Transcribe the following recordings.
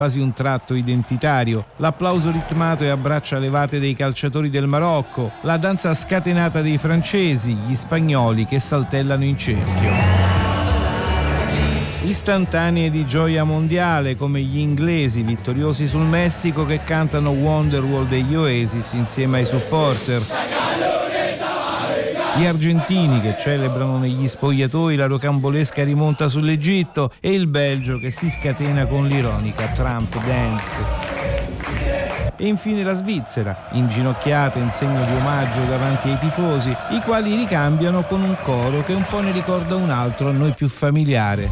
quasi un tratto identitario, l'applauso ritmato e a braccia levate dei calciatori del Marocco, la danza scatenata dei francesi, gli spagnoli che saltellano in cerchio. Istantanee di gioia mondiale come gli inglesi vittoriosi sul Messico che cantano Wonderwall degli Oasis insieme ai supporter. Gli argentini che celebrano negli spogliatoi la rocambolesca rimonta sull'Egitto e il Belgio che si scatena con l'ironica Trump Dance. E infine la Svizzera, inginocchiata in segno di omaggio davanti ai tifosi, i quali ricambiano con un coro che un po' ne ricorda un altro a noi più familiare.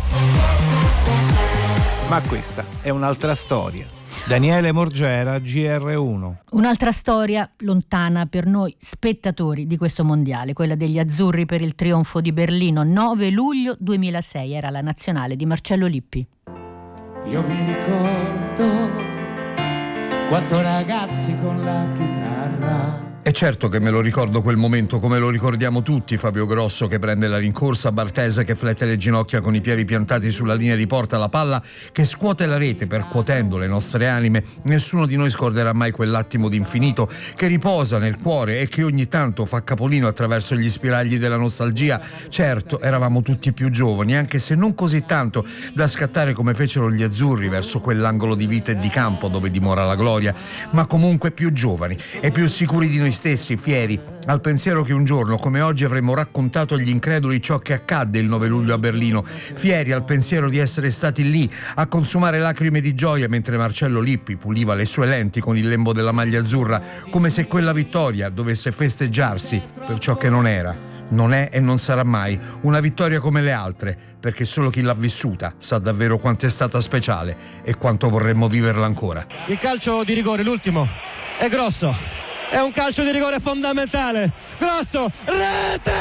Ma questa è un'altra storia. Daniele Morgera, GR1. Un'altra storia lontana per noi spettatori di questo mondiale, quella degli azzurri per il trionfo di Berlino, 9 luglio 2006, era la nazionale di Marcello Lippi. Io mi ricordo 4 ragazzi con la chitarra. E certo che me lo ricordo quel momento, come lo ricordiamo tutti, Fabio Grosso che prende la rincorsa, Bartese che flette le ginocchia con i piedi piantati sulla linea di porta, la palla che scuote la rete percuotendo le nostre anime. Nessuno di noi scorderà mai quell'attimo d'infinito che riposa nel cuore e che ogni tanto fa capolino attraverso gli spiragli della nostalgia. Certo, eravamo tutti più giovani, anche se non così tanto da scattare come fecero gli azzurri verso quell'angolo di vita e di campo dove dimora la gloria, ma comunque più giovani e più sicuri di noi stessi, fieri al pensiero che un giorno come oggi avremmo raccontato agli increduli ciò che accadde il 9 luglio a Berlino, fieri al pensiero di essere stati lì a consumare lacrime di gioia mentre Marcello Lippi puliva le sue lenti con il lembo della maglia azzurra, come se quella vittoria dovesse festeggiarsi per ciò che non era, non è e non sarà mai una vittoria come le altre, perché solo chi l'ha vissuta sa davvero quanto è stata speciale e quanto vorremmo viverla ancora. Il calcio di rigore, l'ultimo, è grosso. È un calcio di rigore fondamentale. Grosso, rete!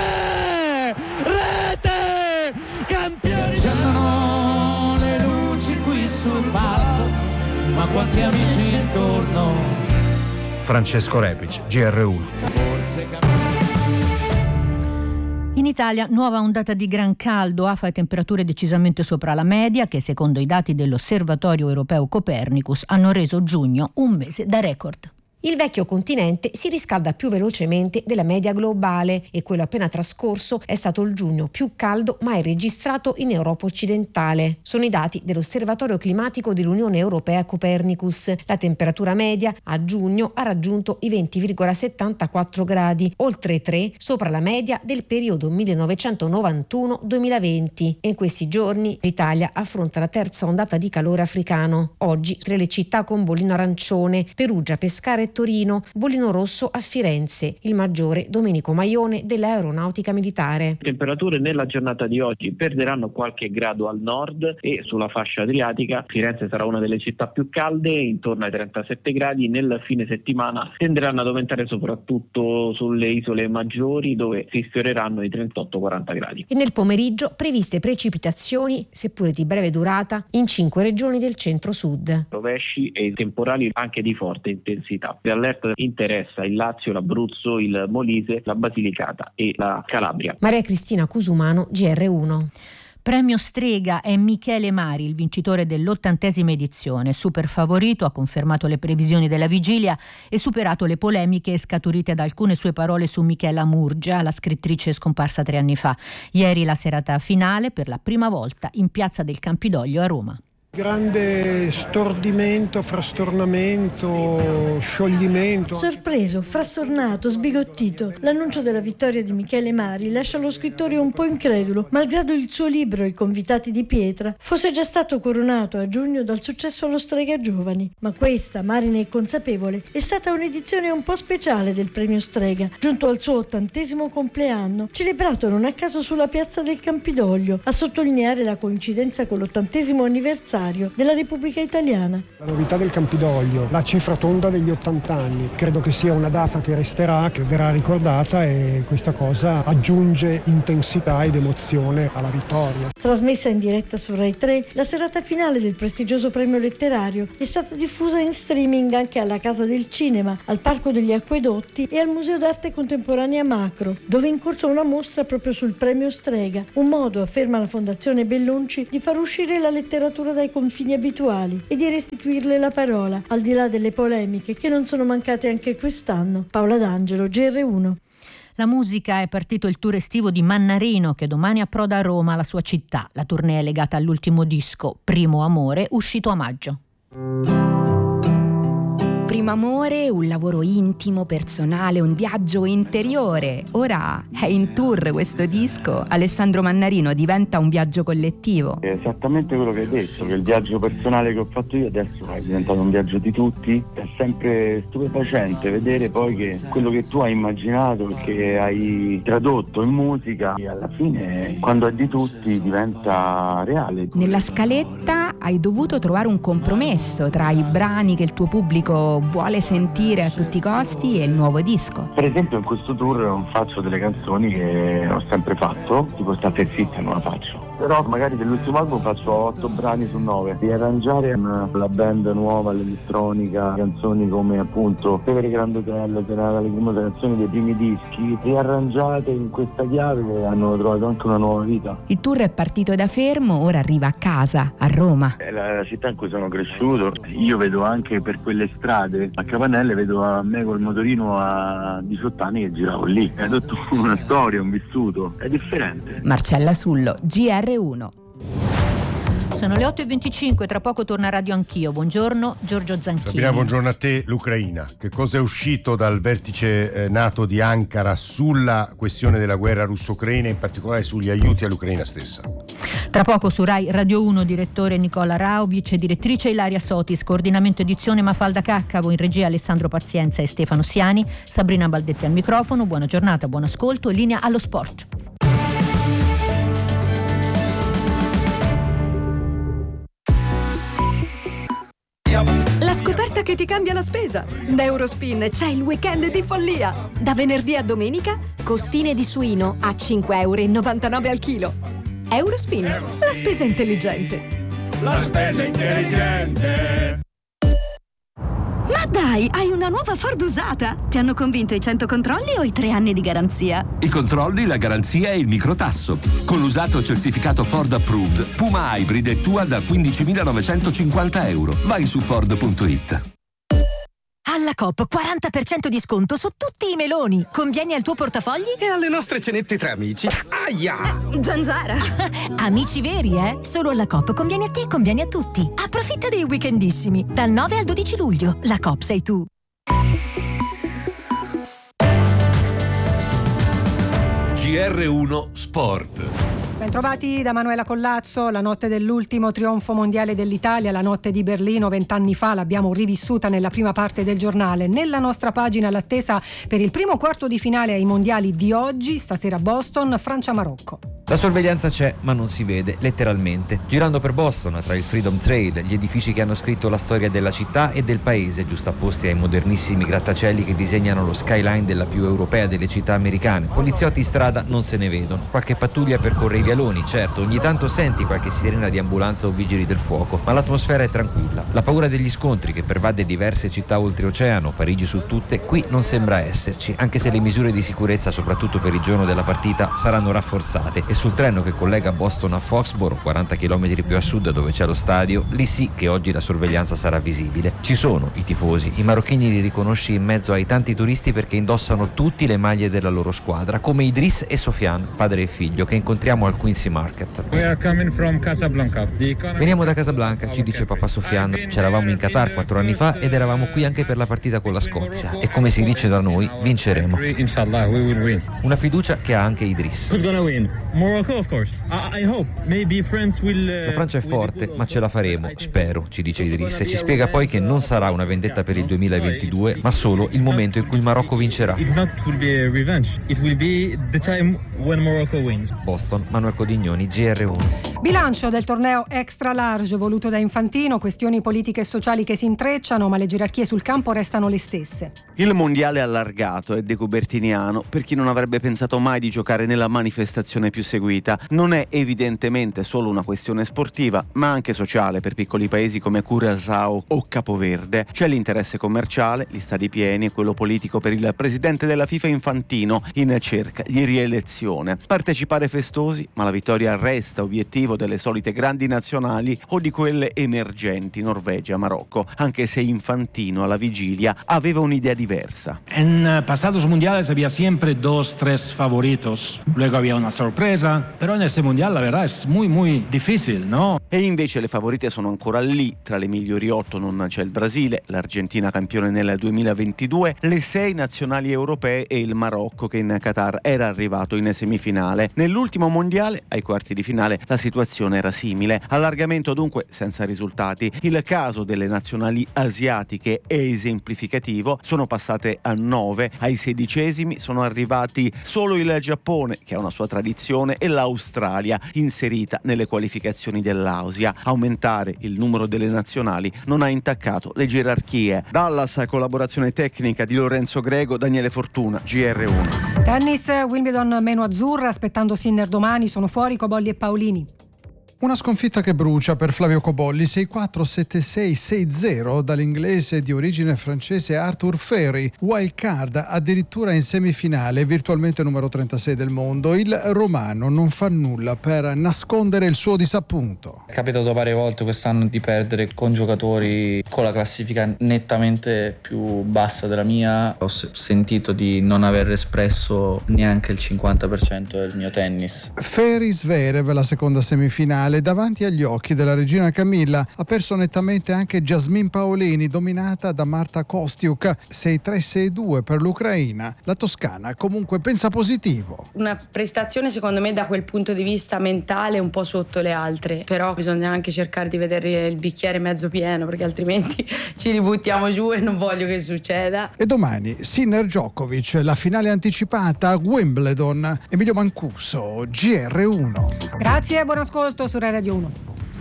Rete! Campioni! Si accendono le luci qui sul palco, ma quanti amici intorno. Francesco Repic, GR1. In Italia nuova ondata di gran caldo, afa e temperature decisamente sopra la media che secondo i dati dell'Osservatorio Europeo Copernicus hanno reso giugno un mese da record. Il vecchio continente si riscalda più velocemente della media globale e quello appena trascorso è stato il giugno più caldo mai registrato in Europa occidentale. Sono i dati dell'Osservatorio Climatico dell'Unione Europea Copernicus. La temperatura media a giugno ha raggiunto i 20,74 gradi, oltre 3 sopra la media del periodo 1991-2020. E in questi giorni l'Italia affronta la terza ondata di calore africano. Oggi tra le città con bollino arancione, Perugia, Pescara e Torino, bollino rosso a Firenze, il maggiore Domenico Maione dell'Aeronautica Militare. Le temperature nella giornata di oggi perderanno qualche grado al nord e sulla fascia adriatica. Firenze sarà una delle città più calde, intorno ai 37 gradi. Nel fine settimana tenderanno ad aumentare soprattutto sulle isole maggiori dove si sfioreranno i 38-40 gradi. E nel pomeriggio previste precipitazioni, seppure di breve durata, in 5 regioni del centro-sud. Rovesci e temporali anche di forte intensità. L'allerta interessa il Lazio, l'Abruzzo, il Molise, la Basilicata e la Calabria. Maria Cristina Cusumano, GR1. Premio Strega è Michele Mari, il vincitore dell'80ª edizione. Super favorito, ha confermato le previsioni della vigilia e superato le polemiche scaturite da alcune sue parole su Michela Murgia, la scrittrice scomparsa 3 anni fa. Ieri la serata finale per la prima volta in Piazza del Campidoglio a Roma. Grande stordimento, frastornamento, scioglimento. Sorpreso, frastornato, sbigottito. L'annuncio della vittoria di Michele Mari lascia lo scrittore un po' incredulo, malgrado il suo libro I convitati di pietra fosse già stato coronato a giugno dal successo allo Strega Giovani. Ma questa, Mari ne è consapevole, è stata un'edizione un po' speciale del premio Strega, giunto al suo 80° compleanno, celebrato non a caso sulla Piazza del Campidoglio, a sottolineare la coincidenza con l'80° anniversario della Repubblica Italiana. La novità del Campidoglio, la cifra tonda degli 80 anni, credo che sia una data che resterà, che verrà ricordata e questa cosa aggiunge intensità ed emozione alla vittoria. Trasmessa in diretta su Rai 3, la serata finale del prestigioso premio letterario è stata diffusa in streaming anche alla Casa del Cinema, al Parco degli Acquedotti e al Museo d'Arte Contemporanea Macro, dove è in corso una mostra proprio sul premio Strega, un modo, afferma la Fondazione Bellunci, di far uscire la letteratura dai con fini abituali e di restituirle la parola, al di là delle polemiche che non sono mancate anche quest'anno. Paola D'Angelo, GR1. La musica è partito il tour estivo di Mannarino, che domani approda a Roma, la sua città. La tournée è legata all'ultimo disco, Primo Amore, uscito a maggio. Primo amore, un lavoro intimo, personale, un viaggio interiore. Ora è in tour questo disco. Alessandro Mannarino, diventa un viaggio collettivo. È esattamente quello che hai detto, che il viaggio personale che ho fatto io adesso è diventato un viaggio di tutti. È sempre stupefacente vedere poi che quello che tu hai immaginato, che hai tradotto in musica, e alla fine quando è di tutti diventa reale. Nella scaletta hai dovuto trovare un compromesso tra i brani che il tuo pubblico vuole sentire a tutti i costi e il nuovo disco. Per esempio in questo tour non faccio delle canzoni che ho sempre fatto, tipo State zitta non la faccio. Però magari dell'ultimo album faccio 8 brani su 9. Riarrangiare la band nuova, l'elettronica, canzoni come appunto Tevere Grand Hotel, che era le prime canzoni dei primi dischi, riarrangiate in questa chiave, hanno trovato anche una nuova vita. Il tour è partito da Fermo, ora arriva a casa, a Roma. È la città in cui sono cresciuto. Io vedo anche per quelle strade a Capannelle, vedo a me col motorino a 18 anni che giravo lì. È tutta una storia, un vissuto, è differente. Marcella Sullo, GR1. Sono le 8.25, tra poco torna a Radio Anch'io. Buongiorno Giorgio Zanchini. Sabina, buongiorno a te. L'Ucraina. Che cosa è uscito dal vertice NATO di Ankara sulla questione della guerra russo-ucraina, in particolare sugli aiuti all'Ucraina stessa? Tra poco su Rai Radio 1, direttore Nicola Raubic, direttrice Ilaria Sotis, coordinamento edizione Mafalda Caccavo, in regia Alessandro Pazienza e Stefano Siani, Sabrina Baldetti al microfono. Buona giornata, buon ascolto e linea allo sport. La scoperta che ti cambia la spesa. Da Eurospin c'è il weekend di follia. Da venerdì a domenica, costine di suino a 5,99 € al chilo. Eurospin, la spesa intelligente. La spesa intelligente. Ma dai, hai una nuova Ford usata? Ti hanno convinto i 100 controlli o i 3 anni di garanzia? I controlli, la garanzia e il microtasso. Con l'usato certificato Ford Approved, Puma Hybrid è tua da 15.950 €. Vai su Ford.it. Alla Coop 40% di sconto su tutti i meloni. Convieni al tuo portafogli e alle nostre cenette tra amici. Aia! Zanzara! Amici veri, eh? Solo alla Coop conviene a te e conviene a tutti. Approfitta dei weekendissimi. Dal 9 al 12 luglio. La Coop sei tu. GR1 Sport. Bentrovati da Manuela Collazzo. La notte dell'ultimo trionfo mondiale dell'Italia, la notte di Berlino 20 anni fa, l'abbiamo rivissuta nella prima parte del giornale. Nella nostra pagina l'attesa per il primo quarto di finale ai mondiali di oggi, stasera Boston, Francia-Marocco. La sorveglianza c'è, ma non si vede, letteralmente. Girando per Boston, tra il Freedom Trail, gli edifici che hanno scritto la storia della città e del paese, giustapposti ai modernissimi grattacieli che disegnano lo skyline della più europea delle città americane, poliziotti in strada non se ne vedono. Qualche pattuglia percorre i vialoni, certo, ogni tanto senti qualche sirena di ambulanza o vigili del fuoco, ma l'atmosfera è tranquilla. La paura degli scontri che pervade diverse città oltreoceano, Parigi su tutte, qui non sembra esserci, anche se le misure di sicurezza, soprattutto per il giorno della partita, saranno rafforzate. E sul treno che collega Boston a Foxborough, 40 km più a sud dove c'è lo stadio, lì sì che oggi la sorveglianza sarà visibile. Ci sono i tifosi, i marocchini li riconosci in mezzo ai tanti turisti perché indossano tutti le maglie della loro squadra, come Idriss e Sofiane, padre e figlio, che incontriamo al Quincy Market. Veniamo da Casablanca, ci dice papà Sofiane. C'eravamo in Qatar 4 anni fa ed eravamo qui anche per la partita con la Scozia e come si dice da noi, vinceremo. Una fiducia che ha anche Idriss. La Francia è forte, ma ce la faremo, spero, ci dice Idriss, e ci spiega poi che non sarà una vendetta per il 2022, ma solo il momento in cui il Marocco vincerà. Boston, Manuel Codignoni, GR1. Bilancio del torneo extra large voluto da Infantino, questioni politiche e sociali che si intrecciano, ma le gerarchie sul campo restano le stesse. Il mondiale allargato è decubertiniano per chi non avrebbe pensato mai di giocare nella manifestazione più seguita. Non è evidentemente solo una questione sportiva, ma anche sociale per piccoli paesi come Curaçao o Capoverde. C'è l'interesse commerciale, gli stadi pieni e quello politico per il presidente della FIFA Infantino in cerca di rielezione. Partecipare festosi, ma la vittoria resta obiettivo competitivo delle solite grandi nazionali o di quelle emergenti Norvegia, Marocco, anche se Infantino alla vigilia aveva un'idea diversa. En pasados mundiales había siempre 2-3 favoritos, luego había una sorpresa, pero en este mundial la verdad es muy difícil, ¿no? E invece le favorite sono ancora lì, tra le migliori 8 non c'è il Brasile, l'Argentina campione nel 2022, le 6 nazionali europee e il Marocco che in Qatar era arrivato in semifinale. Nell'ultimo mondiale, ai quarti di finale, la situazione era simile, allargamento dunque senza risultati. Il caso delle nazionali asiatiche è esemplificativo, sono passate a 9, ai 16esimi sono arrivati solo il Giappone, che ha una sua tradizione, e l'Australia, inserita nelle qualificazioni dell'Asia. Aumentare il numero delle nazionali non ha intaccato le gerarchie. Dallas, collaborazione tecnica di Lorenzo Grego, Daniele Fortuna, GR1. Tennis, Wimbledon meno azzurra, aspettando Sinner domani, sono fuori Cobolli e Paolini. Una sconfitta che brucia per Flavio Cobolli, 6-4, 7-6, 6-0 dall'inglese di origine francese Arthur Ferry, wild card addirittura in semifinale, virtualmente numero 36 del mondo. Il romano non fa nulla per nascondere il suo disappunto. È capitato varie volte quest'anno di perdere con giocatori con la classifica nettamente più bassa della mia. Ho sentito di non aver espresso neanche il 50% del mio tennis. Ferry Zverev, la seconda semifinale, davanti agli occhi della regina Camilla. Ha perso nettamente anche Jasmine Paolini, dominata da Marta Kostiuk, 6-3-6-2 per l'Ucraina. La toscana comunque pensa positivo. Una prestazione secondo me da quel punto di vista mentale un po' sotto le altre, però bisogna anche cercare di vedere il bicchiere mezzo pieno, perché altrimenti ci ributtiamo giù e non voglio che succeda. E domani Sinner Djokovic, la finale anticipata a Wimbledon. Emilio Mancuso, GR1. Grazie, buon ascolto su Radio 1.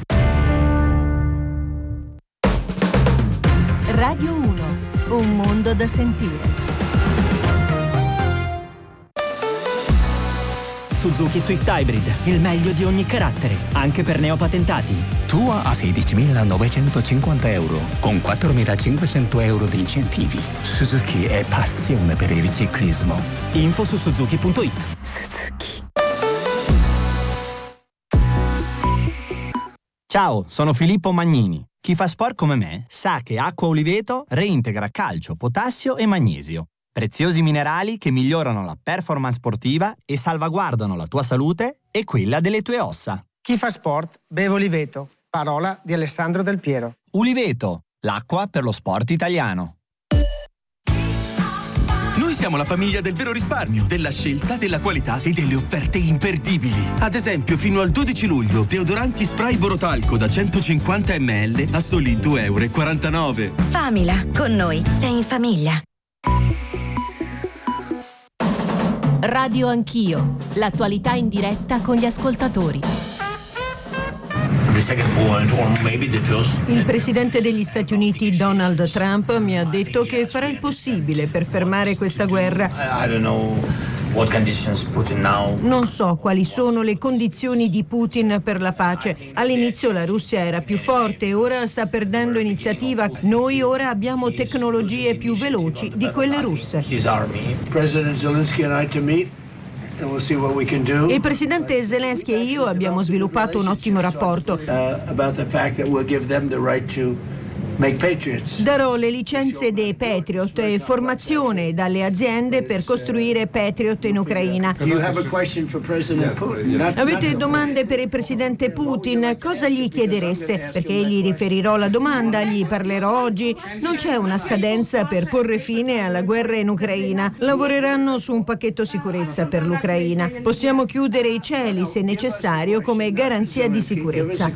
Radio 1, un mondo da sentire. Suzuki Swift Hybrid, il meglio di ogni carattere, anche per neopatentati. Tua a 16.950 euro, con 4.500 euro di incentivi. Suzuki è passione per il ciclismo. Info su suzuki.it. Ciao, sono Filippo Magnini. Chi fa sport come me sa che Acqua Oliveto reintegra calcio, potassio e magnesio. Preziosi minerali che migliorano la performance sportiva e salvaguardano la tua salute e quella delle tue ossa. Chi fa sport beve Oliveto. Parola di Alessandro Del Piero. Uliveto, l'acqua per lo sport italiano. Noi siamo la famiglia del vero risparmio, della scelta, della qualità e delle offerte imperdibili. Ad esempio, fino al 12 luglio, deodoranti spray Borotalco da 150 ml a soli 2,49 euro. Famila, con noi sei in famiglia. Radio Anch'io, l'attualità in diretta con gli ascoltatori. Il presidente degli Stati Uniti Donald Trump mi ha detto che farà il possibile per fermare questa guerra. Non so quali sono le condizioni di Putin per la pace. All'inizio la Russia era più forte, ora sta perdendo iniziativa. Noi ora abbiamo tecnologie più veloci di quelle russe. Il presidente Zelensky e io abbiamo sviluppato un ottimo rapporto. Darò le licenze dei Patriot e formazione dalle aziende per costruire Patriot in Ucraina. Avete domande per il presidente Putin? Cosa gli chiedereste? Perché gli riferirò la domanda, gli parlerò oggi. Non c'è una scadenza per porre fine alla guerra in Ucraina. Lavoreranno su un pacchetto sicurezza per l'Ucraina. Possiamo chiudere i cieli se necessario come garanzia di sicurezza.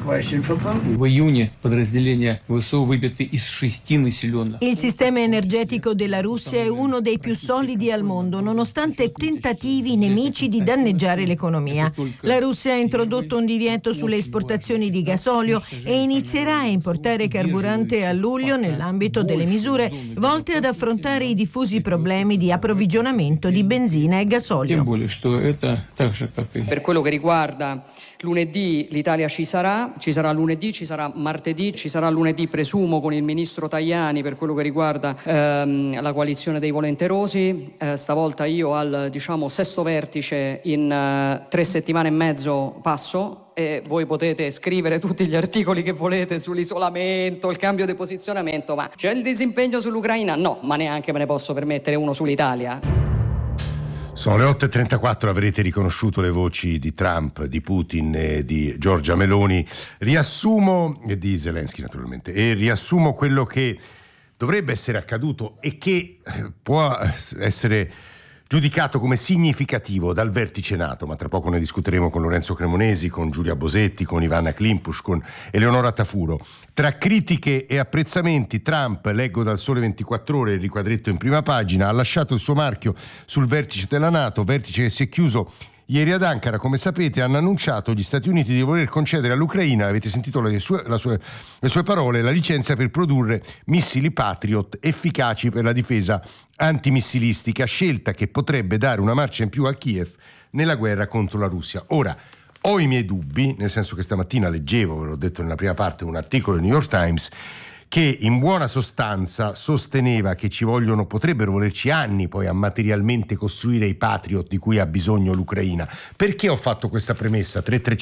Il sistema energetico della Russia è uno dei più solidi al mondo, nonostante tentativi nemici di danneggiare l'economia. La Russia ha introdotto un divieto sulle esportazioni di gasolio e inizierà a importare carburante a luglio nell'ambito delle misure volte ad affrontare i diffusi problemi di approvvigionamento di benzina e gasolio. Per quello che riguarda Lunedì l'Italia ci sarà lunedì, ci sarà martedì, ci sarà lunedì presumo con il ministro Tajani per quello che riguarda la coalizione dei volenterosi. Stavolta io al sesto vertice in 3 settimane e mezzo passo, e voi potete scrivere tutti gli articoli che volete sull'isolamento, il cambio di posizionamento, ma c'è il disimpegno sull'Ucraina? No, ma neanche me ne posso permettere uno sull'Italia. Sono le 8.34, avrete riconosciuto le voci di Trump, di Putin e di Giorgia Meloni. Riassumo, e di Zelensky naturalmente, e riassumo quello che dovrebbe essere accaduto e che può essere giudicato come significativo dal vertice NATO, ma tra poco ne discuteremo con Lorenzo Cremonesi, con Giulia Bosetti, con Ivana Klimpush, con Eleonora Tafuro. Tra critiche e apprezzamenti, Trump, leggo dal Sole 24 Ore, il riquadretto in prima pagina, ha lasciato il suo marchio sul vertice della NATO, vertice che si è chiuso ieri ad Ankara. Come sapete, hanno annunciato gli Stati Uniti di voler concedere all'Ucraina, avete sentito le sue parole, la licenza per produrre missili Patriot efficaci per la difesa antimissilistica, scelta che potrebbe dare una marcia in più a Kiev nella guerra contro la Russia. Ora, ho i miei dubbi, nel senso che stamattina leggevo, ve l'ho detto nella prima parte, un articolo del New York Times che in buona sostanza sosteneva che potrebbero volerci anni poi a materialmente costruire i Patriot di cui ha bisogno l'Ucraina. Perché ho fatto questa premessa?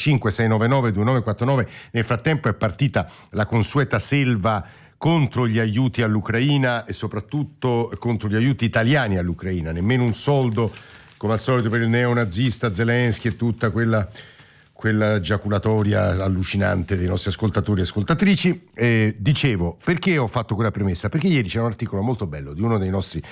335-699-2949, nel frattempo è partita la consueta selva contro gli aiuti all'Ucraina e soprattutto contro gli aiuti italiani all'Ucraina. Nemmeno un soldo, come al solito, per il neonazista Zelensky e tutta quella giaculatoria allucinante dei nostri ascoltatori e ascoltatrici. Dicevo, perché ho fatto quella premessa? Perché ieri c'era un articolo molto bello di uno degli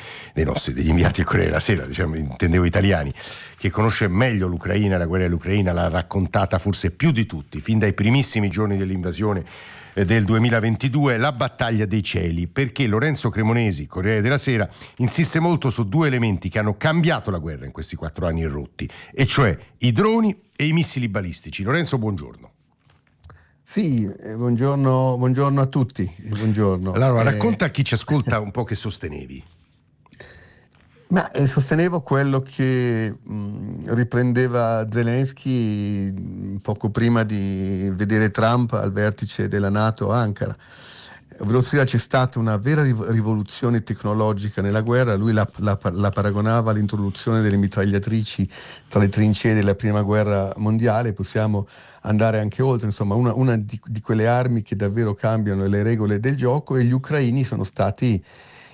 inviati al Corriere della Sera, intendevo italiani, che conosce meglio l'Ucraina, la guerra dell'Ucraina, l'ha raccontata forse più di tutti, fin dai primissimi giorni dell'invasione del 2022, la battaglia dei cieli, perché Lorenzo Cremonesi, Corriere della Sera, insiste molto su 2 elementi che hanno cambiato la guerra in questi 4 anni rotti, e cioè i droni e i missili balistici. Lorenzo, buongiorno. Sì, buongiorno a tutti. Buongiorno. Allora, racconta a chi ci ascolta un po' che sostenevi. Ma sostenevo quello che riprendeva Zelensky poco prima di vedere Trump al vertice della NATO a Ankara. Ovvero sia, c'è stata una vera rivoluzione tecnologica nella guerra. Lui la paragonava all'introduzione delle mitragliatrici tra le trincee della prima guerra mondiale. Possiamo andare anche oltre, insomma, una di quelle armi che davvero cambiano le regole del gioco, e gli ucraini sono stati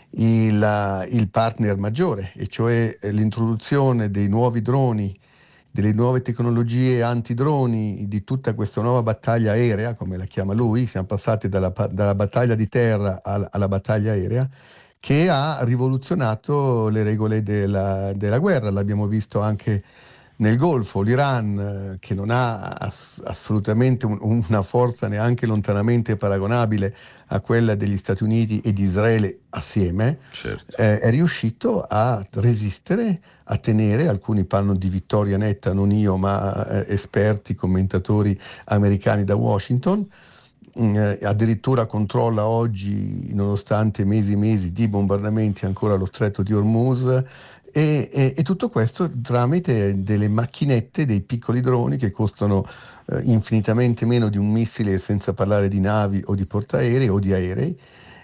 il partner maggiore, e cioè l'introduzione dei nuovi droni, delle nuove tecnologie antidroni, di tutta questa nuova battaglia aerea, come la chiama lui. Siamo passati dalla battaglia di terra alla battaglia aerea, che ha rivoluzionato le regole della guerra. L'abbiamo visto anche nel Golfo. L'Iran, che non ha assolutamente una forza neanche lontanamente paragonabile a quella degli Stati Uniti e di Israele assieme, certo, è riuscito a resistere, a tenere. Alcuni parlano di vittoria netta, non io, ma esperti, commentatori americani da Washington. Addirittura controlla oggi, nonostante mesi e mesi di bombardamenti, ancora lo stretto di Hormuz, e tutto questo tramite delle macchinette, dei piccoli droni che costano infinitamente meno di un missile, senza parlare di navi o di portaerei o di aerei,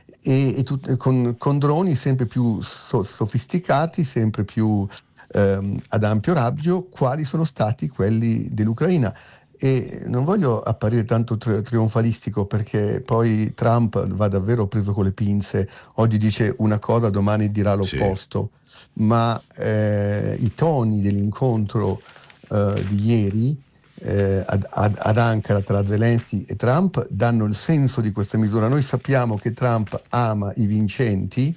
con droni sempre più sofisticati, sempre più ad ampio raggio, quali sono stati quelli dell'Ucraina. E non voglio apparire tanto trionfalistico, perché poi Trump va davvero preso con le pinze. Oggi dice una cosa, domani dirà l'opposto. Sì. Ma i toni dell'incontro di ieri ad Ankara tra Zelensky e Trump danno il senso di questa misura. Noi sappiamo che Trump ama i vincenti,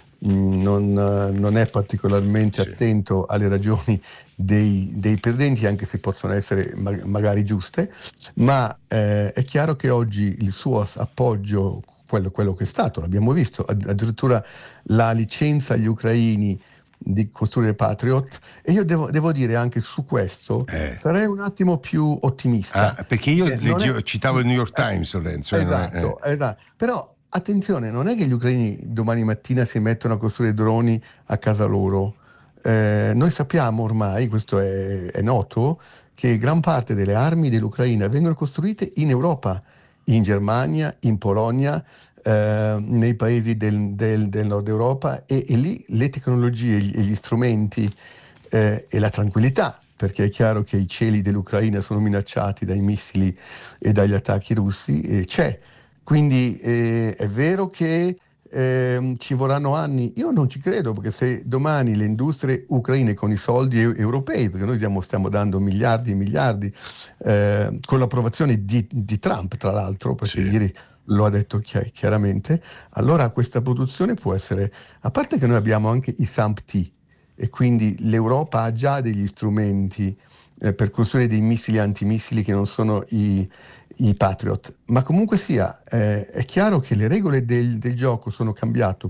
non è particolarmente attento alle ragioni dei perdenti, anche se possono essere magari giuste, ma è chiaro che oggi il suo appoggio, quello che è stato, l'abbiamo visto, addirittura la licenza agli ucraini di costruire Patriot, e io devo dire anche su questo sarei un attimo più ottimista, perché io citavo il New York Times, Lorenzo. Esatto. Però attenzione, non è che gli ucraini domani mattina si mettono a costruire droni a casa loro. Noi sappiamo ormai, questo è noto, che gran parte delle armi dell'Ucraina vengono costruite in Europa, in Germania, in Polonia, nei paesi del nord Europa, e lì le tecnologie, gli strumenti e la tranquillità, perché è chiaro che i cieli dell'Ucraina sono minacciati dai missili e dagli attacchi russi, c'è. Quindi è vero che ci vorranno anni. Io non ci credo, perché se domani le industrie ucraine con i soldi europei, perché noi stiamo dando miliardi e miliardi, con l'approvazione di Trump, tra l'altro, perché ieri lo ha detto chiaramente, allora questa produzione può essere, a parte che noi abbiamo anche i SAMP-T, e quindi l'Europa ha già degli strumenti per costruire dei missili antimissili che non sono i Patriot, ma comunque sia è chiaro che le regole del gioco sono cambiate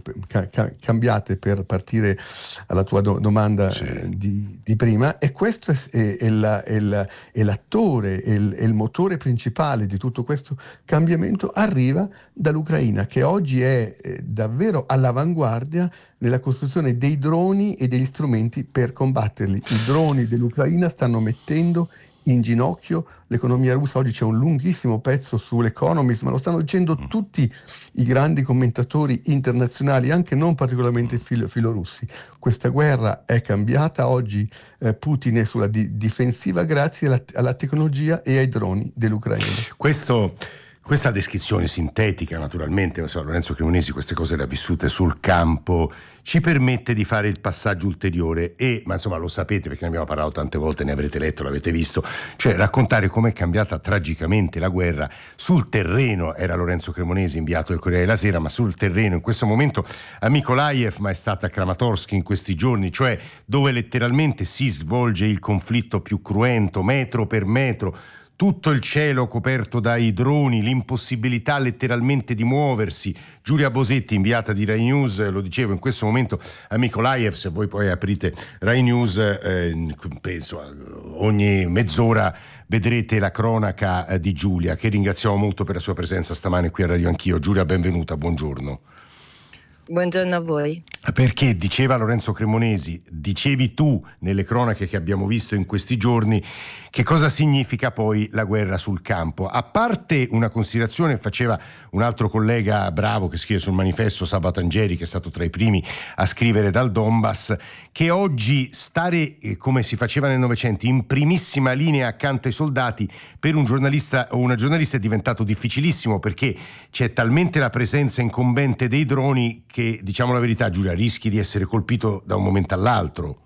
per partire alla tua domanda di prima, e questo è l'attore, è il motore principale di tutto questo cambiamento, arriva dall'Ucraina, che oggi è davvero all'avanguardia nella costruzione dei droni e degli strumenti per combatterli. I droni dell'Ucraina stanno mettendo in ginocchio l'economia russa. Oggi c'è un lunghissimo pezzo sull'Economist, ma lo stanno dicendo tutti i grandi commentatori internazionali, anche non particolarmente filorussi. Questa guerra è cambiata, oggi Putin è sulla difensiva grazie alla tecnologia e ai droni dell'Ucraina. Questa descrizione sintetica, naturalmente, Lorenzo Cremonesi queste cose le ha vissute sul campo, ci permette di fare il passaggio ulteriore ma insomma lo sapete perché ne abbiamo parlato tante volte, ne avrete letto, l'avete visto, cioè raccontare com'è cambiata tragicamente la guerra sul terreno. Era Lorenzo Cremonesi, inviato del Corriere della Sera, ma sul terreno in questo momento a Mykolaiv, ma è stata a Kramatorsk in questi giorni, cioè dove letteralmente si svolge il conflitto più cruento, metro per metro. Tutto il cielo coperto dai droni, l'impossibilità letteralmente di muoversi. Giulia Bosetti, inviata di Rai News, lo dicevo, in questo momento a Mykolaiv, se voi poi aprite Rai News, penso ogni mezz'ora vedrete la cronaca di Giulia, che ringraziamo molto per la sua presenza stamane qui a Radio Anch'io. Giulia, benvenuta, buongiorno. Buongiorno a voi. Perché, diceva Lorenzo Cremonesi, dicevi tu nelle cronache che abbiamo visto in questi giorni, che cosa significa poi la guerra sul campo. A parte una considerazione faceva un altro collega bravo che scrive sul Manifesto, Sabato Angeri, che è stato tra i primi a scrivere dal Donbass, che oggi stare, come si faceva nel Novecento, in primissima linea accanto ai soldati per un giornalista o una giornalista è diventato difficilissimo, perché c'è talmente la presenza incombente dei droni che, diciamo la verità, Giulia, rischi di essere colpito da un momento all'altro.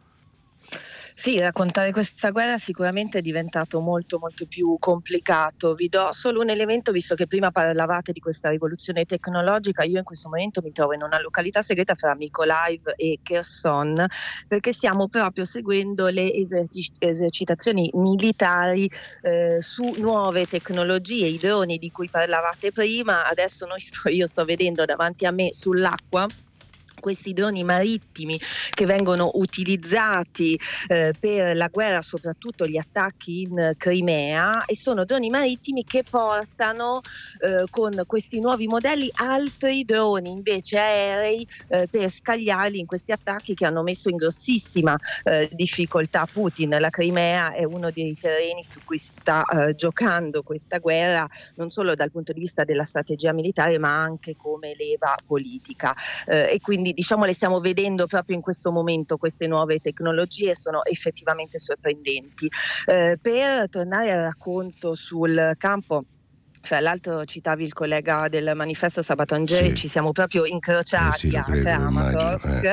Sì, raccontare questa guerra sicuramente è diventato molto molto più complicato. Vi do solo un elemento, visto che prima parlavate di questa rivoluzione tecnologica. Io in questo momento mi trovo in una località segreta fra Mykolaiv e Kherson, perché stiamo proprio seguendo le esercitazioni militari su nuove tecnologie, i droni di cui parlavate prima. Adesso io sto vedendo davanti a me sull'acqua questi droni marittimi che vengono utilizzati per la guerra, soprattutto gli attacchi in Crimea, e sono droni marittimi che portano con questi nuovi modelli altri droni invece aerei per scagliarli in questi attacchi che hanno messo in grossissima difficoltà Putin. La Crimea è uno dei terreni su cui si sta giocando questa guerra, non solo dal punto di vista della strategia militare ma anche come leva politica, e quindi diciamo le stiamo vedendo proprio in questo momento. Queste nuove tecnologie sono effettivamente sorprendenti. Per tornare al racconto sul campo, fra l'altro citavi il collega del Manifesto Sabato Angeri, ci siamo proprio incrociati a Kramatorsk.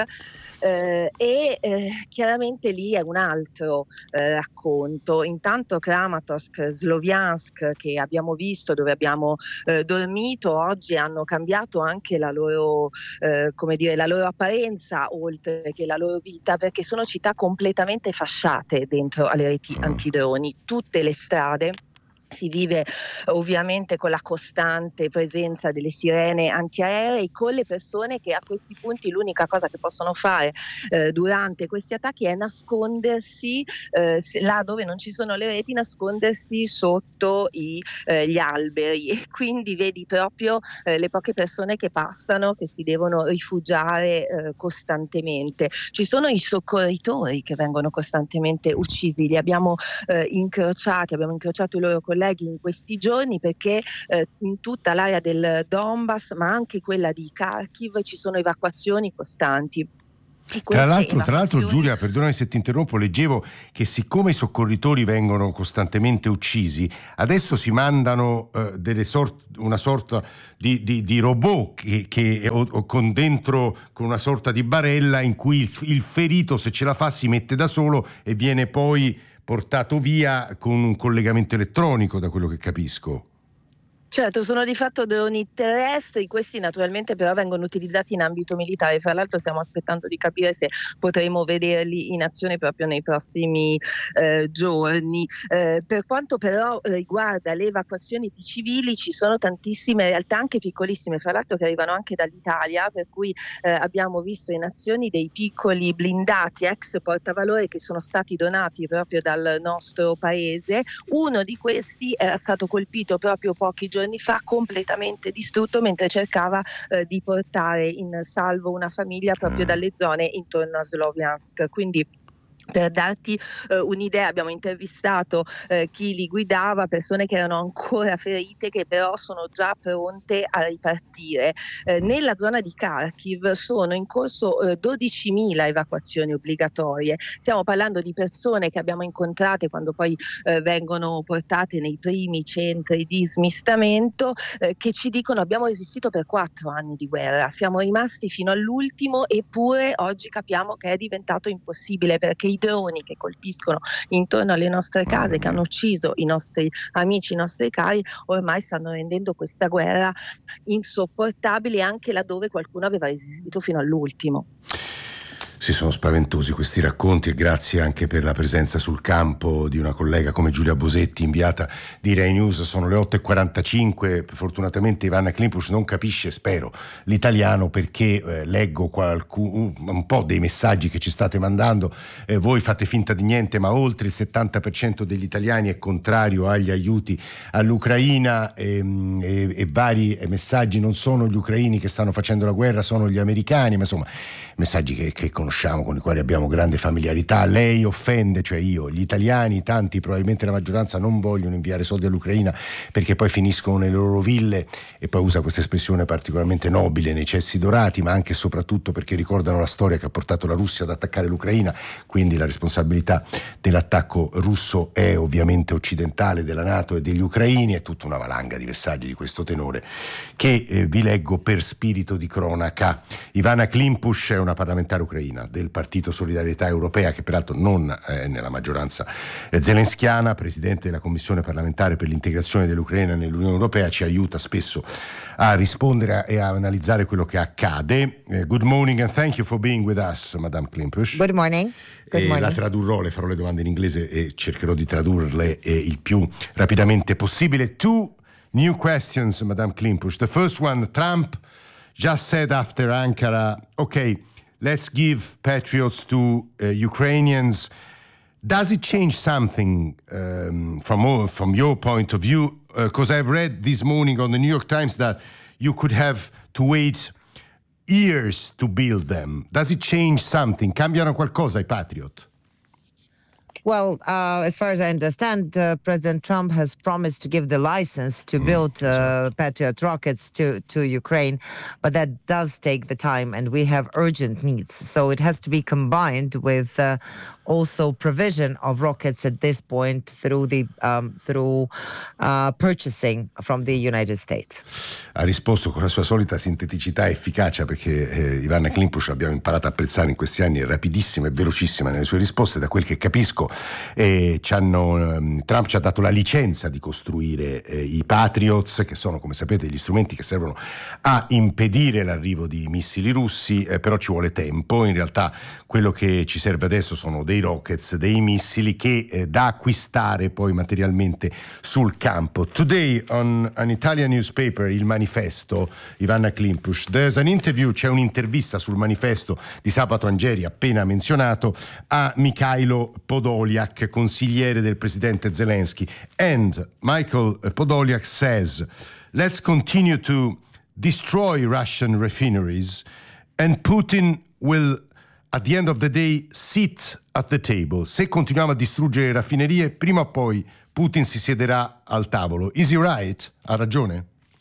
Chiaramente lì è un altro racconto. Intanto Kramatorsk, Sloviansk, che abbiamo visto, dove abbiamo dormito, oggi hanno cambiato anche la loro la loro apparenza oltre che la loro vita, perché sono città completamente fasciate dentro alle reti antidroni. Tutte le strade Si vive ovviamente con la costante presenza delle sirene antiaeree, con le persone che a questi punti l'unica cosa che possono fare durante questi attacchi è nascondersi là dove non ci sono le reti, nascondersi sotto gli alberi, e quindi vedi proprio le poche persone che passano, che si devono rifugiare costantemente. Ci sono i soccorritori che vengono costantemente uccisi, li abbiamo incrociato i loro colleghi in questi giorni, perché in tutta l'area del Donbass, ma anche quella di Kharkiv, ci sono evacuazioni costanti. Tra l'altro Giulia, perdonami se ti interrompo, leggevo che siccome i soccorritori vengono costantemente uccisi, adesso si mandano una sorta di robot con dentro con una sorta di barella in cui il ferito, se ce la fa, si mette da solo e viene poi portato via con un collegamento elettronico, da quello che capisco. Certo, sono di fatto droni terrestri, questi naturalmente però vengono utilizzati in ambito militare. Fra l'altro stiamo aspettando di capire se potremo vederli in azione proprio nei prossimi giorni. Per quanto però riguarda le evacuazioni di civili, ci sono tantissime realtà, anche piccolissime, fra l'altro, che arrivano anche dall'Italia, per cui abbiamo visto in azioni dei piccoli blindati ex portavalore che sono stati donati proprio dal nostro paese. Uno di questi era stato colpito proprio pochi giorni fa, completamente distrutto mentre cercava di portare in salvo una famiglia proprio dalle zone intorno a Sloviansk. Quindi, per darti un'idea, abbiamo intervistato chi li guidava, persone che erano ancora ferite, che però sono già pronte a ripartire. Nella zona di Kharkiv sono in corso 12.000 evacuazioni obbligatorie. Stiamo parlando di persone che abbiamo incontrate quando poi vengono portate nei primi centri di smistamento, che ci dicono: abbiamo resistito per 4 anni di guerra, siamo rimasti fino all'ultimo, eppure oggi capiamo che è diventato impossibile, perché i droni che colpiscono intorno alle nostre case, che hanno ucciso i nostri amici, i nostri cari, ormai stanno rendendo questa guerra insopportabile, anche laddove qualcuno aveva resistito fino all'ultimo. Sì, sono spaventosi questi racconti, e grazie anche per la presenza sul campo di una collega come Giulia Bosetti, inviata di Rai News. Sono le 8.45, fortunatamente Ivana Klimpuš non capisce, spero, l'italiano, perché leggo un po' dei messaggi che ci state mandando. Voi fate finta di niente, ma oltre il 70% degli italiani è contrario agli aiuti all'Ucraina, e vari messaggi: non sono gli ucraini che stanno facendo la guerra, sono gli americani, ma insomma messaggi che conosciamo, con i quali abbiamo grande familiarità. Lei offende, cioè io, gli italiani, tanti, probabilmente la maggioranza, non vogliono inviare soldi all'Ucraina perché poi finiscono nelle loro ville, e poi usa questa espressione particolarmente nobile, nei cessi dorati, ma anche e soprattutto perché ricordano la storia che ha portato la Russia ad attaccare l'Ucraina, quindi la responsabilità dell'attacco russo è ovviamente occidentale, della NATO e degli ucraini. È tutta una valanga di messaggi di questo tenore che vi leggo per spirito di cronaca. Ivana Klimpuš è una parlamentare ucraina del Partito Solidarietà Europea, che peraltro non è nella maggioranza zelenskiana, presidente della Commissione parlamentare per l'integrazione dell'Ucraina nell'Unione Europea. Ci aiuta spesso a rispondere e a analizzare quello che accade. Good morning and thank you for being with us, Madame Klimpuš. Good morning. Good morning. La tradurrò, le farò le domande in inglese e cercherò di tradurle il più rapidamente possibile. Two new questions, Madame Klimpuš. The first one: Trump just said after Ankara, okay, let's give Patriots to Ukrainians. Does it change something from your point of view? Because I've read this morning on the New York Times that you could have to wait years to build them. Does it change something? Cambiano qualcosa i Patriot? Well, as far as I understand, President Trump has promised to give the license to build Patriot rockets to Ukraine, but that does take the time, and we have urgent needs. So it has to be combined with also provision of rockets at this point through purchasing from the United States. Ha risposto con la sua solita sinteticità e efficacia, perché Ivana Klimpuš l'abbiamo imparato a apprezzare in questi anni, è rapidissima e velocissima nelle sue risposte. Da quel che capisco e Trump ci ha dato la licenza di costruire i Patriots, che sono, come sapete, gli strumenti che servono a impedire l'arrivo di missili russi, però ci vuole tempo. In realtà quello che ci serve adesso sono dei rockets, dei missili che da acquistare poi materialmente sul campo. Today on an Italian newspaper, Il Manifesto, Ivana Klimpush, c'è un'intervista sul Manifesto di Sabato Angeri, appena menzionato, a Mikhailo Podolyak, consigliere del presidente Zelensky. And Michael Podolyak says, let's continue to destroy Russian refineries and Putin will at the end of the day sit at the table. Se continuiamo a distruggere le raffinerie, prima o poi Putin si siederà al tavolo. Is he right? Ha ragione?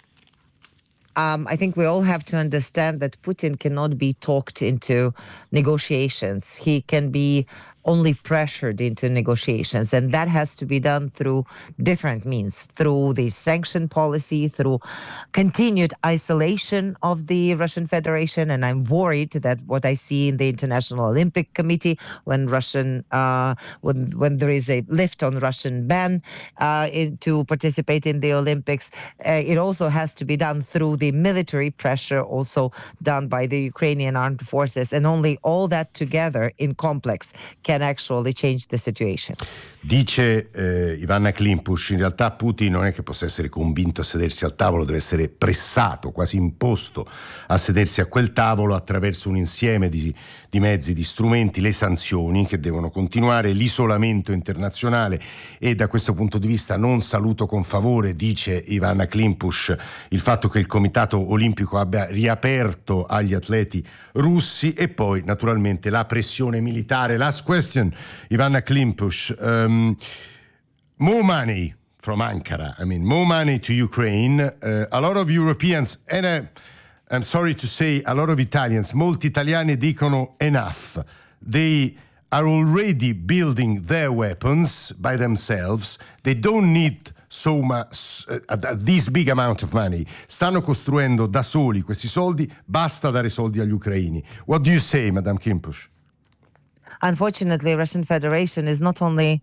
I think we all have to understand that Putin cannot be talked into negotiations. He can be only pressured into negotiations, and that has to be done through different means, through the sanction policy, through continued isolation of the Russian Federation. And I'm worried that what I see in the International Olympic Committee, when when there is a lift on Russian ban to participate in the Olympics, it also has to be done through the military pressure also done by the Ukrainian armed forces, and only all that together in complex can actually change the situation. Dice Ivana Klimpush, in realtà Putin non è che possa essere convinto a sedersi al tavolo, deve essere pressato, quasi imposto a sedersi a quel tavolo attraverso un insieme di mezzi, di strumenti, le sanzioni che devono continuare, l'isolamento internazionale, e da questo punto di vista non saluto con favore, dice Ivana Klimpush, il fatto che il Comitato Olimpico abbia riaperto agli atleti russi, e poi naturalmente la pressione militare. Last question, Ivana Klimpush. More money from Ankara. I mean, more money to Ukraine. A lot of Europeans, and I'm sorry to say, a lot of Italians, molti italiani dicono enough. They are already building their weapons by themselves. They don't need so much, this big amount of money. Stanno costruendo da soli questi soldi, basta dare soldi agli ucraini. What do you say, Madame Klimpush? Unfortunately, Russian Federation is not only,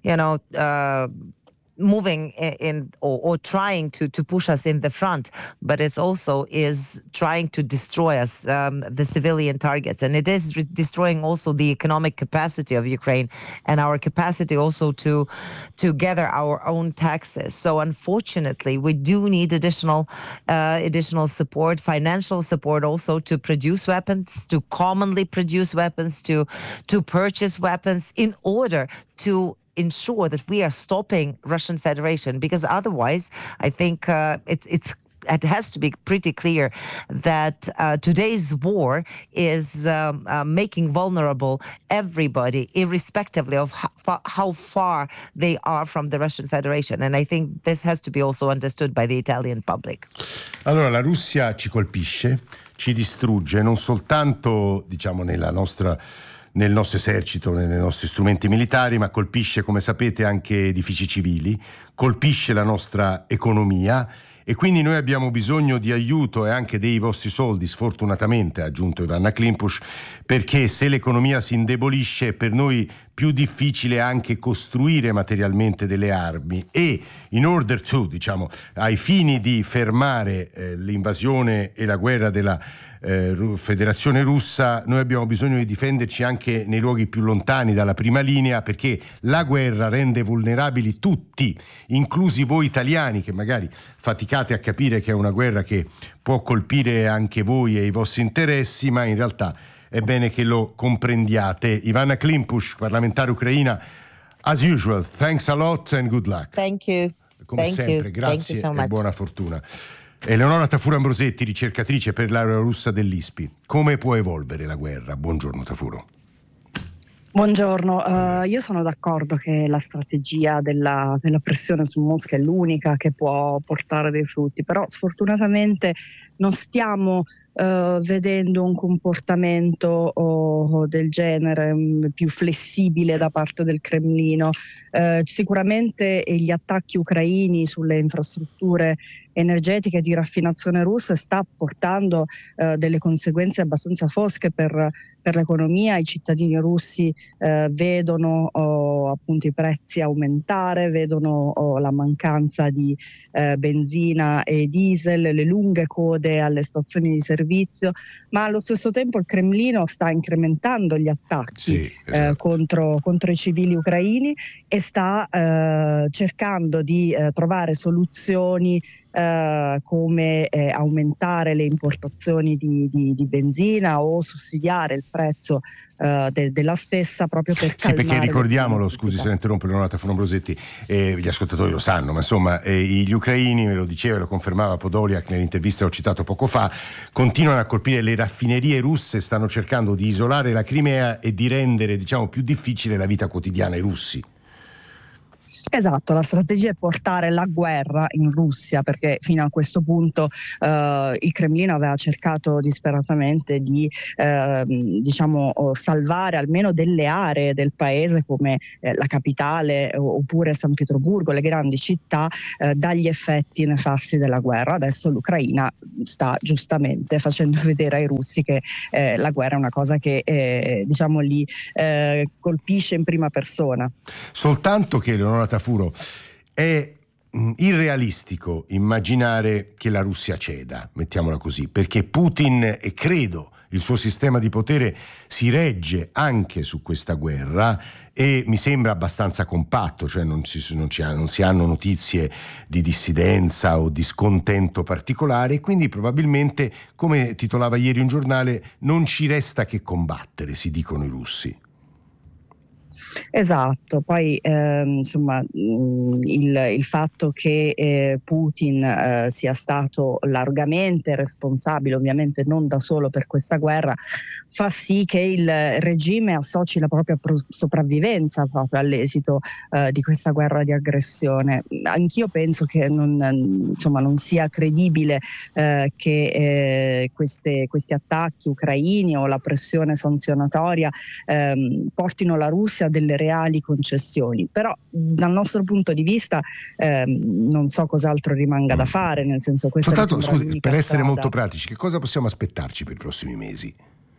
moving in or trying to push us in the front, but it also is trying to destroy us, the civilian targets, and it is destroying also the economic capacity of Ukraine and our capacity also to gather our own taxes. So unfortunately, we do need additional support, financial support also to produce weapons, to commonly produce weapons, to purchase weapons in order to ensure that we are stopping Russian Federation, because otherwise I think it has to be pretty clear that today's war is making vulnerable everybody, irrespectively of how far they are from the Russian Federation. And I think this has to be also understood by the Italian public. Allora, la Russia ci colpisce, ci distrugge, non soltanto, diciamo, nel nostro esercito, nei nostri strumenti militari, ma colpisce, come sapete, anche edifici civili, colpisce la nostra economia, e quindi noi abbiamo bisogno di aiuto e anche dei vostri soldi, sfortunatamente, ha aggiunto Ivana Klimpush, perché se l'economia si indebolisce è per noi più difficile anche costruire materialmente delle armi, e in order to, diciamo, ai fini di fermare l'invasione e la guerra della Federazione Russa, noi abbiamo bisogno di difenderci anche nei luoghi più lontani dalla prima linea, perché la guerra rende vulnerabili tutti, inclusi voi italiani, che magari faticate a capire che è una guerra che può colpire anche voi e i vostri interessi, ma in realtà è bene che lo comprendiate. Ivana Klimpush, parlamentare ucraina, as usual, thanks a lot and good luck. Thank you. Come sempre, grazie e buona fortuna. Eleonora Tafuro Ambrosetti, ricercatrice per l'area russa dell'ISPI. Come può evolvere la guerra? Buongiorno Tafuro. Buongiorno, io sono d'accordo che la strategia della pressione su Mosca è l'unica che può portare dei frutti, però sfortunatamente non stiamo vedendo un comportamento del genere più flessibile da parte del Cremlino. Sicuramente gli attacchi ucraini sulle infrastrutture energetiche di raffinazione russa sta portando delle conseguenze abbastanza fosche per l'economia. I cittadini russi vedono appunto i prezzi aumentare, vedono la mancanza di benzina e diesel, le lunghe code alle stazioni di servizio, ma allo stesso tempo il Cremlino sta incrementando gli attacchi contro i civili ucraini e sta cercando di trovare soluzioni come aumentare le importazioni di benzina o sussidiare il prezzo della stessa, proprio per calmare. Sì, perché ricordiamolo, scusi se la interrompo, Leonora Fonombrosetti, gli ascoltatori lo sanno, ma insomma gli ucraini, ve lo diceva e lo confermava Podoliak nell'intervista che ho citato poco fa, continuano a colpire le raffinerie russe, stanno cercando di isolare la Crimea e di rendere, diciamo, più difficile la vita quotidiana ai russi. Esatto, la strategia è portare la guerra in Russia, perché fino a questo punto il Cremlino aveva cercato disperatamente di salvare almeno delle aree del paese come la capitale oppure San Pietroburgo, le grandi città, dagli effetti nefasti della guerra. Adesso l'Ucraina sta giustamente facendo vedere ai russi che la guerra è una cosa che li colpisce in prima persona. Soltanto che, Leonora Tafuro, è irrealistico immaginare che la Russia ceda, mettiamola così, perché Putin, e credo il suo sistema di potere, si regge anche su questa guerra e mi sembra abbastanza compatto, cioè non si hanno notizie di dissidenza o di scontento particolare, e quindi probabilmente, come titolava ieri un giornale, non ci resta che combattere, si dicono i russi. Esatto, poi il fatto che Putin sia stato largamente responsabile, ovviamente non da solo, per questa guerra, fa sì che il regime associ la propria sopravvivenza proprio all'esito di questa guerra di aggressione. Anch'io penso che non sia credibile che questi attacchi ucraini o la pressione sanzionatoria portino la Russia a delle reali concessioni, però dal nostro punto di vista non so cos'altro rimanga da fare, nel senso, questa soltanto, scusi, per essere molto pratici, che cosa possiamo aspettarci per i prossimi mesi?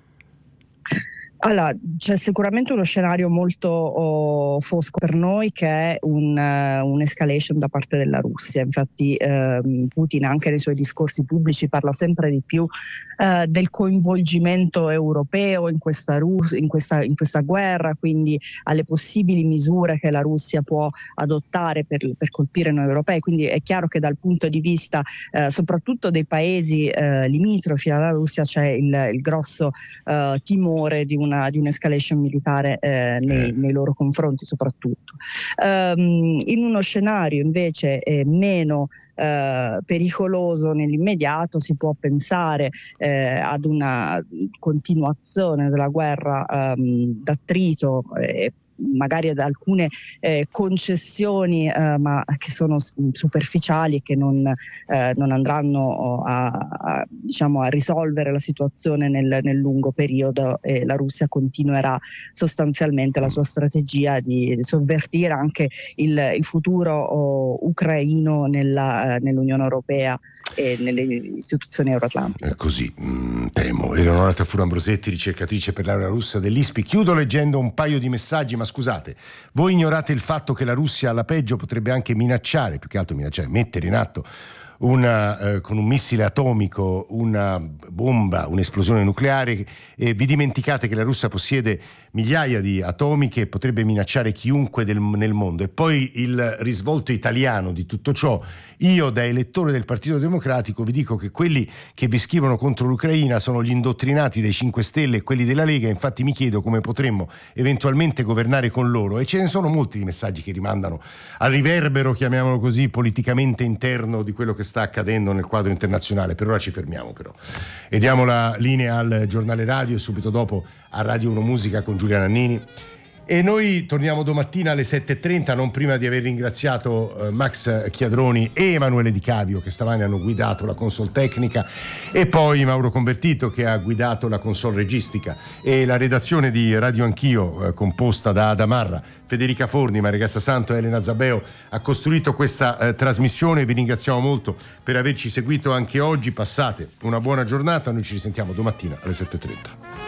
Allora, c'è sicuramente uno scenario molto fosco per noi, che è un'escalation da parte della Russia. Infatti Putin anche nei suoi discorsi pubblici parla sempre di più del coinvolgimento europeo in questa guerra, quindi alle possibili misure che la Russia può adottare per colpire noi europei. Quindi è chiaro che dal punto di vista soprattutto dei paesi limitrofi alla Russia c'è il grosso timore di un'escalation militare nei loro confronti soprattutto. In uno scenario invece meno pericoloso nell'immediato si può pensare ad una continuazione della guerra d'attrito, magari ad alcune concessioni ma che sono superficiali e che non andranno a risolvere la situazione nel lungo periodo, e la Russia continuerà sostanzialmente la sua strategia di sovvertire anche il futuro ucraino nell'Unione Europea e nelle istituzioni euroatlantiche. Così temo. Eleonora Tafuro-Ambrosetti, ricercatrice per l'area russa dell'ISPI. Chiudo leggendo un paio di messaggi, ma scusate, voi ignorate il fatto che la Russia alla peggio potrebbe anche mettere in atto con un missile atomico una bomba, un'esplosione nucleare, e vi dimenticate che la Russia possiede migliaia di atomiche e potrebbe minacciare chiunque nel mondo. E poi il risvolto italiano di tutto ciò: io, da elettore del Partito Democratico, vi dico che quelli che vi scrivono contro l'Ucraina sono gli indottrinati dei 5 Stelle e quelli della Lega. Infatti mi chiedo come potremmo eventualmente governare con loro, e ce ne sono molti di messaggi che rimandano al riverbero, chiamiamolo così, politicamente interno di quello che sta accadendo nel quadro internazionale. Per ora ci fermiamo però e diamo la linea al giornale radio, e subito dopo a Radio 1 Musica con Giulia Nannini. E noi torniamo domattina alle 7.30, non prima di aver ringraziato Max Chiadroni e Emanuele Di Cavio, che stamani hanno guidato la console tecnica, e poi Mauro Convertito, che ha guidato la console registica, e la redazione di Radio Anch'io, composta da Ada Marra, Federica Forni, Maria Grazia Santo e Elena Zabeo, ha costruito questa trasmissione. Vi ringraziamo molto per averci seguito anche oggi. Passate una buona giornata, noi ci risentiamo domattina alle 7.30.